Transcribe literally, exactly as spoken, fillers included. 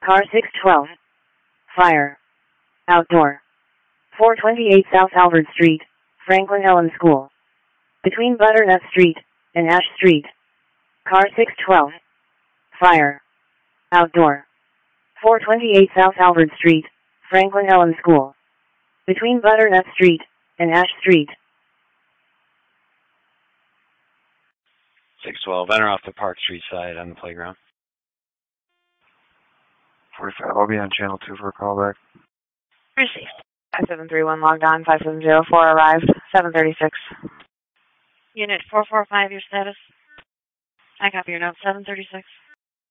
Car six twelve. Fire. Outdoor. four twenty-eight South Albert Street, Franklin Ellen School. Between Butternut Street and Ash Street. Car six twelve. Fire. Outdoor. four twenty-eight South Albert Street, Franklin Ellen School. Between Butternut Street and Ash Street. six twelve, enter off the Park Street side on the playground. forty-five, I'll be on channel two for a callback. Received. five seven three one logged on, five seven zero four arrived, seven thirty-six. Unit four four five, your status? I copy your note, seven thirty-six.